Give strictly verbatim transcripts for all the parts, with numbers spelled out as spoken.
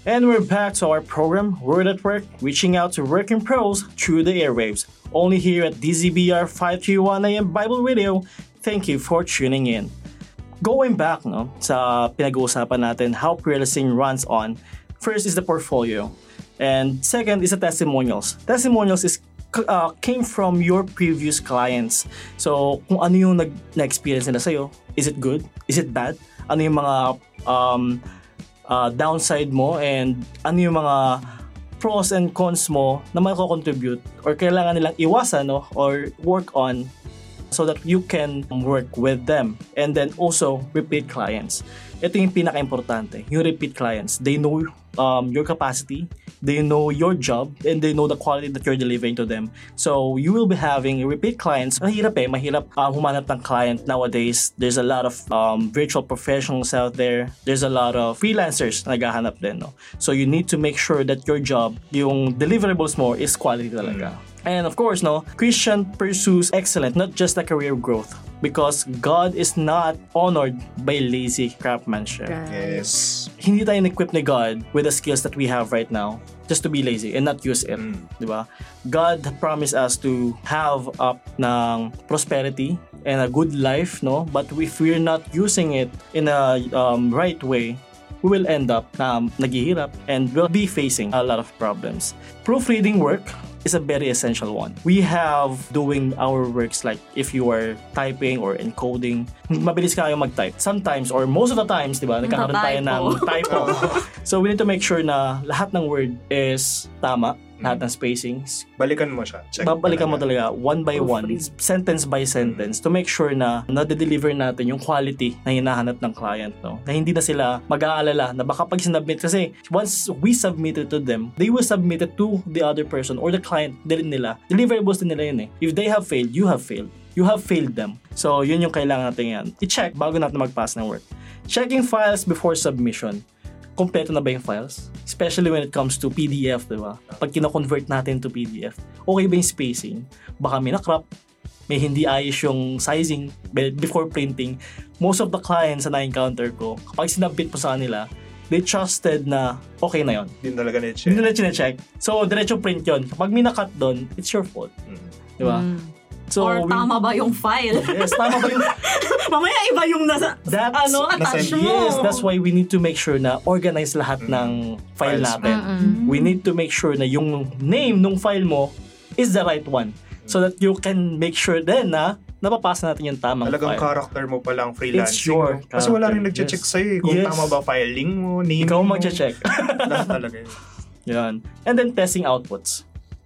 And we're back to our program, Word at Work, reaching out to working pros through the airwaves. Only here at D Z B R five thirty-one A M Bible Radio. Thank you for tuning in. Going back no, sa pinag-uusapan natin, how freelancing runs on, first is the portfolio. And second is the testimonials. Testimonials is uh, came from your previous clients. So, kung ano yung nag- na-experience nila sa'yo, is it good? Is it bad? Ano yung mga um, Uh, downside mo and ano yung mga pros and cons mo na mako-contribute or kailangan nilang iwasan no, or work on so that you can work with them. And then also repeat clients. Ito yung pinaka-importante, yung repeat clients. They know um, your capacity, they know your job, and they know the quality that you're delivering to them. So you will be having repeat clients. Mahirap eh, mahirap uh, humanap ng client nowadays. There's a lot of um, virtual professionals out there. There's a lot of freelancers na naghahanap din. No? So you need to make sure that your job, yung deliverables mo is quality talaga. And of course, no, Christian pursues excellence, not just a career growth. Because God is not honored by lazy craftsmanship. Yes. Hindi tayo equipped ni God with the skills that we have right now just to be lazy and not use it. Mm. Di ba? God promised us to have up ng prosperity and a good life, no? But if we're not using it in a um, right way, we will end up na um, naghihirap and we'll be facing a lot of problems. Proofreading work is a very essential one. We have doing our works like if you are typing or encoding, mabilis ka kayo mag-type. Sometimes or most of the times, di ba, nagkakaroon tayo ng typo. So we need to make sure na lahat ng word is tama, lahat ng spacings. Balikan mo siya. Check Babalikan mo talaga one by one, sentence by sentence to make sure na na-deliver natin yung quality na hinahanap ng client. No? Na hindi na sila mag-aalala na baka pag sinubmit kasi once we submit it to them, they will submit it to the other person or the client din nila. Deliverables din nila yun eh. If they have failed, you have failed. You have failed them. So yun yung kailangan natin yan. I-check bago natin mag-pass ng work. Checking files before submission. Kompleto na ba yung files? Especially when it comes to P D F, di ba? Pag kino-convert natin to P D F, okay ba yung spacing? Baka may na-crop, may hindi ayos yung sizing before printing. Most of the clients na na-encounter ko, kapag sinabit po sa kanila, they trusted na okay na yon. Hindi talaga na-check. Hindi na check. So, diretso print yon. Kapag may na-cut doon, it's your fault. Mm. Di ba? Mm. So, or we, tama ba yung file? Yes, tama ba yung... Mamaya iba yung nasa, That's, ano, attach mo. Yes, that's why we need to make sure na organize lahat mm. ng file Files. natin. Mm-mm. We need to make sure na yung name ng file mo is the right one. So that you can make sure din na napapasa natin yung tamang Talagang file. character mo palang freelancing. It's your no? Kasi wala rin character. nagche-check Yes. sa'yo eh. Kung Yes. tama ba filing mo, name Ikaw mo. magche-check. Lahat talaga yun. Yan. And then testing outputs.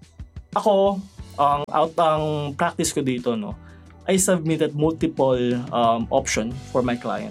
Ako, ang out ang practice ko dito, no, I submitted multiple um, option for my client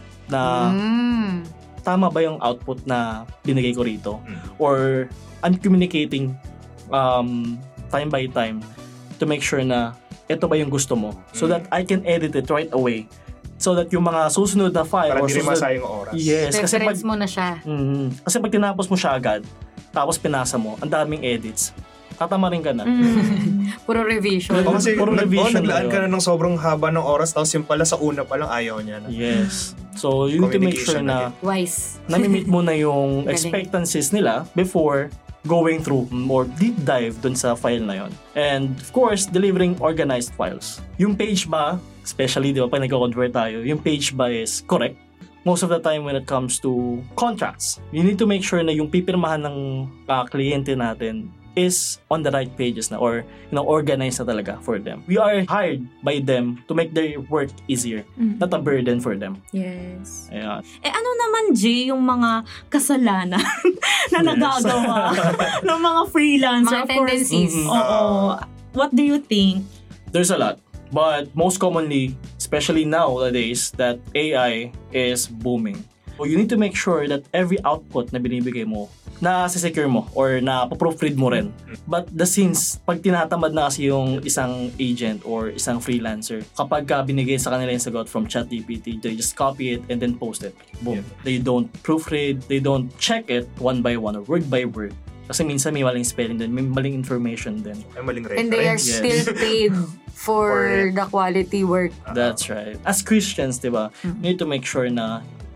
na Mm. tama ba yung output na binigay ko rito Mm. or I'm communicating um, time by time to make sure na ito ba yung gusto mo so Mm. that I can edit it right away so that yung mga susunod na file Para or di rin susunod, masayang oras. yes kasi pag, Reference mo na siya. mm, kasi pag tinapos mo siya agad tapos pinasa mo ang daming edits tatama rin ka na. Mm. Puro revision. O kasi Puro nag- revision oh, naglaan na ka yun. na ng sobrang haba ng oras tapos yung pala sa una pa lang ayaw niya na. Yes. So, you need to make sure Communication na Wise. nami-meet mo na yung Galing. expectancies nila before going through more deep dive dun sa file na yon. And of course, delivering organized files. Yung page ba, especially di ba pag nag-convert tayo, yung page ba is correct? Most of the time when it comes to contracts, you need to make sure na yung pipirmahan ng uh, kliyente natin is on the right pages na or you know organized na talaga for them. We are hired by them to make their work easier, Mhm. not a burden for them. Yes. Ayan. Eh ano naman, Jay, yung mga kasalanan na Yes. nagagawa ng mga freelancer? Mga Of course, tendencies. Mhm. Oo. What do you think? There's a lot. But most commonly, especially nowadays, that A I is booming. So you need to make sure that every output na binibigay mo, na-secure mo or na-proofread mo rin. But the since, pag tinatamad na kasi yung isang agent or isang freelancer, kapag ka binigay sa kanila yung sagot from ChatGPT, they just copy it and then post it. Boom. Yeah. They don't proofread, they don't check it one by one or word by word. Kasi minsan may maling spelling din, may maling information din. Ay, maling reference. And they are Yes. still paid for For it. the quality work. That's right. As Christians, di ba, Mhm. we need to make sure na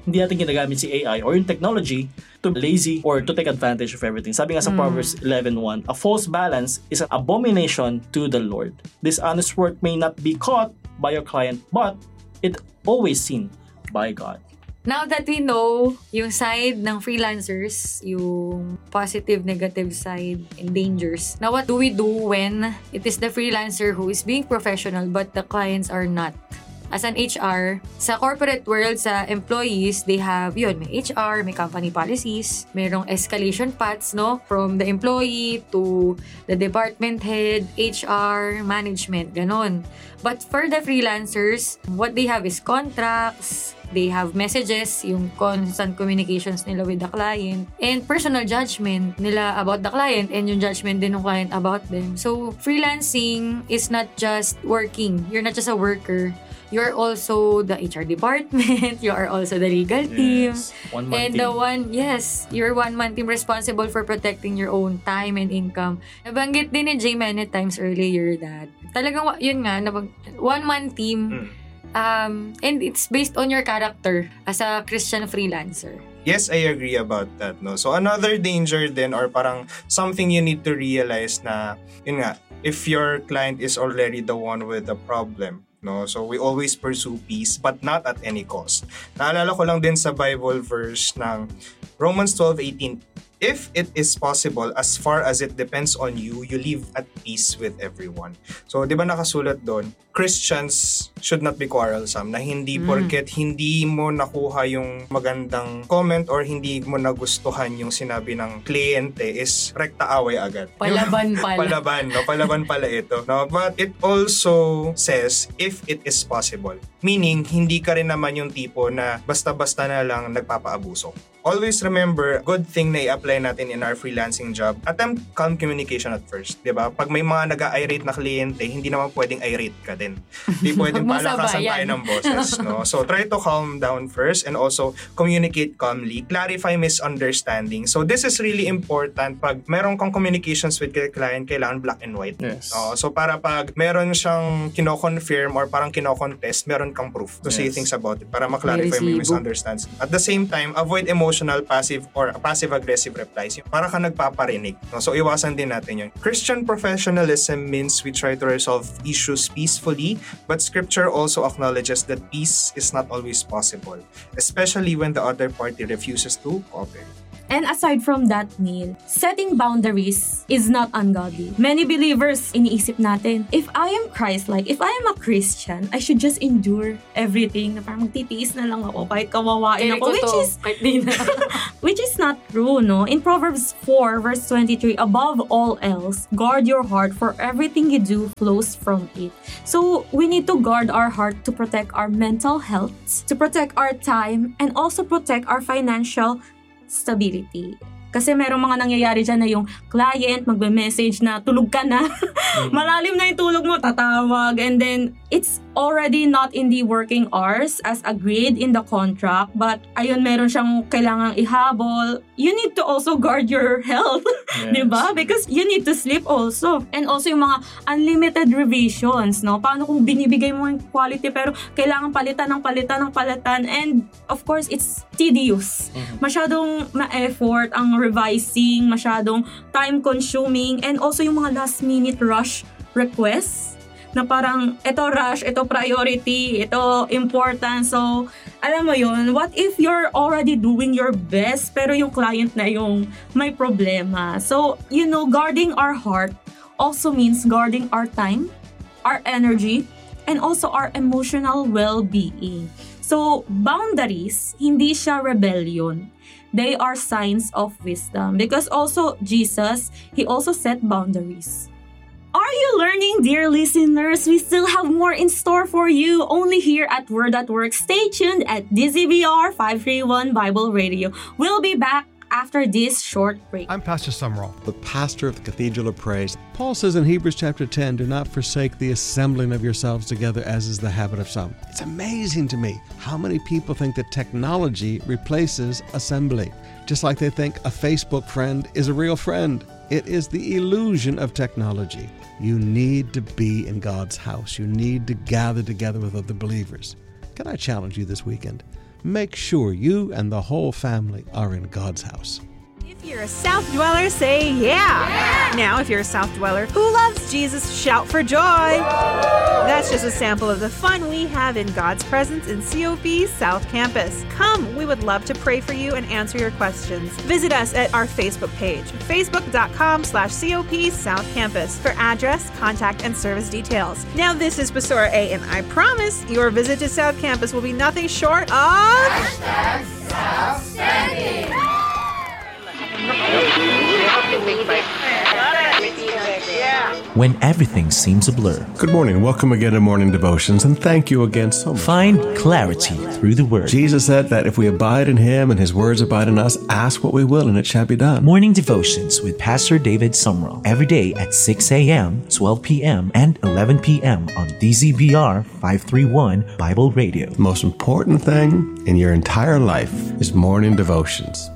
hindi natin ginagamit si A I or yung technology to be lazy or to take advantage of everything. Sabi nga sa mm. Proverbs eleven one, a false balance is an abomination to the Lord. Dishonest work may not be caught by your client, but it always seen by God. Now that we know yung side ng freelancers, yung positive, negative side, and dangers, now what do we do when it is the freelancer who is being professional but the clients are not? As an H R, sa corporate world, sa employees, they have, yun, may H R, may company policies, mayroong escalation paths, no? From the employee to the department head, H R, management, ganon. But for the freelancers, what they have is contracts, they have messages, yung constant communications nila with the client, and personal judgment nila about the client and yung judgment din ng client about them. So, freelancing is not just working. You're not just a worker. You're also the H R department. You are also the legal team. Yes. One-man and team. the one, yes, you're one-man team responsible for protecting your own time and income. Nabanggit din ni Jay many times earlier that talagang, yun nga, nabang, one-man team. Mm. Um, and it's based on your character as a Christian freelancer. Yes, I agree about that. No, so another danger then, or parang something you need to realize na, yun nga, if your client is already the one with the problem, no, so we always pursue peace, but not at any cost. Naalala ko lang din sa Bible verse ng Romans twelve eighteen. If it is possible, as far as it depends on you, you live at peace with everyone. So, di ba nakasulat doon, Christians should not be quarrelsome, na hindi mm. porket hindi mo nakuha yung magandang comment or hindi mo nagustuhan yung sinabi ng kliyente is rekta away agad. Palaban pala. Palaban, no? Palaban pala ito. No? But it also says, if it is possible. Meaning, hindi ka rin naman yung tipo na basta-basta na lang nagpapaabuso. Always remember, good thing na i-apply natin in our freelancing job, attempt calm communication at first, di ba? Pag may mga nag-irate na kliyente, hindi naman pwedeng irate ka din. Hindi pwedeng palakasan tayo ng boses, no? So, try to calm down first and also communicate calmly, clarify misunderstanding. So, this is really important. Pag meron kang communications with your client, kailangan black and white. Yes. No? So, para pag meron siyang kino-confirm or parang kino-contest, meron kang proof to yes. say things about it para ma-clarify mo yung misunderstanding. At the same time, avoid emotional passive or passive-aggressive replies. Para ka nagpaparinig. No? So, iwasan din natin yun. Christian professionalism means we try to resolve issues peacefully, but scripture also acknowledges that peace is not always possible, especially when the other party refuses to cooperate. And aside from that, Neil, setting boundaries is not ungodly. Many believers, iniisip natin, if I am Christ-like, if I am a Christian, I should just endure everything. Na parang magtitiis na lang ako kahit kawawain ako. Which is, which is not true, no? In Proverbs four, verse twenty-three, above all else, guard your heart, for everything you do flows from it. So, we need to guard our heart to protect our mental health, to protect our time, and also protect our financial stability. Kasi merong mga nangyayari dyan na yung client magbe-message na tulog ka na. Mm. Malalim na yung tulog mo, tatawag. And then, it's already not in the working hours as agreed in the contract. But, ayun, meron siyang kailangang ihabol. You need to also guard your health. Yes. Diba? Because you need to sleep also. And also yung mga unlimited revisions, no? Paano kung binibigay mo yung quality pero kailangan palitan ng palitan ng palitan. And, of course, it's tedious. Mm-hmm. Masyadong ma-effort ang revising, masyadong time-consuming, and also yung mga last-minute rush requests na parang, ito rush, ito priority, ito important. So, alam mo yun, what if you're already doing your best, pero yung client na yung may problema? So, you know, guarding our heart also means guarding our time, our energy, and also our emotional well-being. So, boundaries, hindi siya rebellion. They are signs of wisdom. Because also, Jesus, He also set boundaries. Are you learning, dear listeners? We still have more in store for you only here at Word at Work. Stay tuned at D Z B R five thirty-one Bible Radio. We'll be back after this short break. I'm Pastor Summerall, the pastor of the Cathedral of Praise. Paul says in Hebrews chapter ten, do not forsake the assembling of yourselves together as is the habit of some. It's amazing to me how many people think that technology replaces assembly. Just like they think a Facebook friend is a real friend. It is the illusion of technology. You need to be in God's house. You need to gather together with other believers. Can I challenge you this weekend? make sure you and the whole family are in God's house. If you're a South Dweller, say yeah. yeah! Now, if you're a South Dweller who loves Jesus, shout for joy! That's just a sample of the fun we have in God's presence in C O P South Campus. Come, we would love to pray for you and answer your questions. Visit us at our Facebook page, facebook.com slash COP South Campus, for address, contact, and service details. Now, this is Pastora A, and I promise your visit to South Campus will be nothing short of... Hashtag Southstanding! When everything seems a blur. Good morning. Welcome again to Morning Devotions, and thank you again so much. Find clarity through the Word. Jesus said that if we abide in Him and His words abide in us, ask what we will and it shall be done. Morning Devotions with Pastor David Sumrall. Every day at six a.m., twelve p.m., and eleven p.m. on D Z B R five thirty-one Bible Radio. The most important thing in your entire life is Morning Devotions.